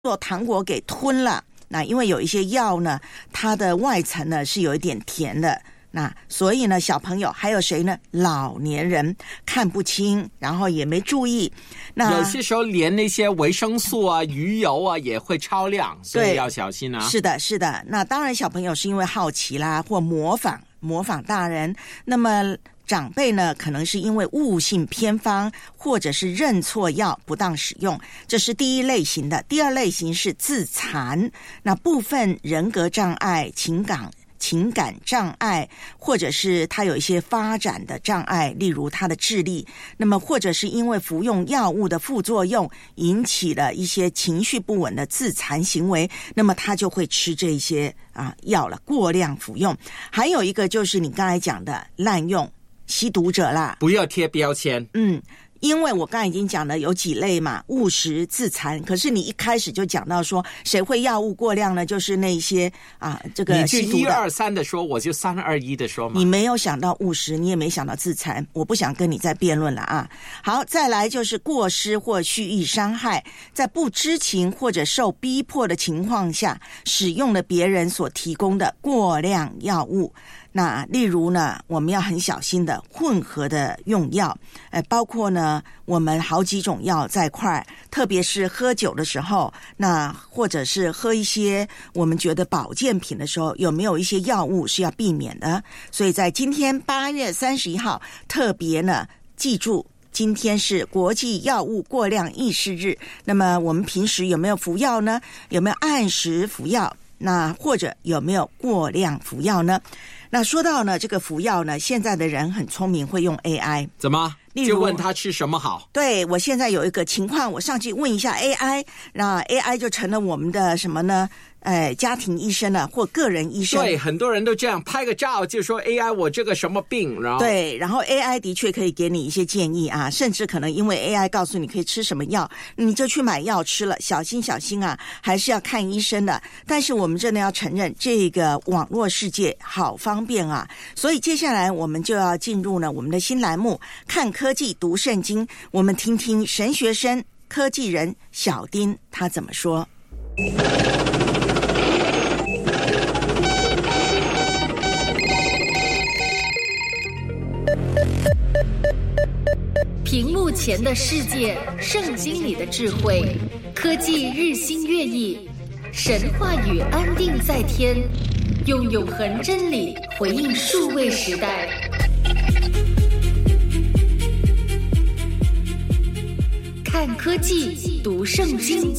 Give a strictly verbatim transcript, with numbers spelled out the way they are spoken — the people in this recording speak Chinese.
做糖果给吞了。那因为有一些药呢，它的外层呢是有一点甜的，那所以呢，小朋友还有谁呢？老年人看不清，然后也没注意。那有些时候连那些维生素啊、鱼油啊也会超量，所以要小心啊。 是的，是的。那当然，小朋友是因为好奇啦，或模仿模仿大人。那么长辈呢，可能是因为误信偏方，或者是认错药不当使用，这是第一类型的。第二类型是自残，那部分人格障碍、情感情感障碍，或者是他有一些发展的障碍，例如他的智力，那么或者是因为服用药物的副作用引起了一些情绪不稳的自残行为，那么他就会吃这些啊药了，过量服用。还有一个就是你刚才讲的滥用。吸毒者啦， 不要贴标签。 嗯，因为我刚才已经讲了有几类嘛，误食、自残。可是你一开始就讲到说，谁会药物过量呢？就是那些啊，这个吸毒的。 你就一二三的说，我就三二一的说嘛。 你没有想到误食，你也没想到自残，我不想跟你再辩论了啊。好，再来就是过失或蓄意伤害，在不知情或者受逼迫的情况下，使用了别人所提供的过量药物。那例如呢，我们要很小心的混合的用药，呃，包括呢，我们好几种药在一块，特别是喝酒的时候，那或者是喝一些我们觉得保健品的时候，有没有一些药物是要避免的？所以在今天八月三十一号，特别呢，记住。今天是国际药物过量意识日，那么我们平时有没有服药呢？有没有按时服药？那或者有没有过量服药呢？那说到呢，这个服药呢，现在的人很聪明，会用 A I。 怎么？就问他吃什么好？ 对，我现在有一个情况，我上去问一下 A I， 那 A I 就成了我们的什么呢？呃，家庭医生啊，或个人医生。 对，很多人都这样，拍个照就说 A I 我这个什么病，然后对，然后 A I 的确可以给你一些建议啊，甚至可能因为 A I 告诉你可以吃什么药，你就去买药吃了，小心小心啊，还是要看医生的。但是我们真的要承认，这个网络世界好方便啊，所以接下来我们就要进入呢我们的新栏目，看科技读圣经，我们听听神学生科技人小丁他怎么说。 屏幕前的世界，圣经里的智慧，科技日新月异，神话语安定在天，用永恒真理回应数位时代。看科技，读圣经。